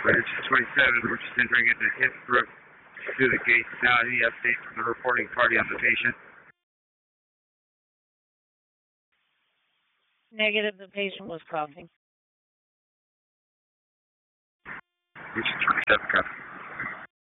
Bridge 27, we're just entering into Hinsbrook through the gates now. Any update from the reporting party on the patient? Negative, the patient was coughing. Bridge 27, copy.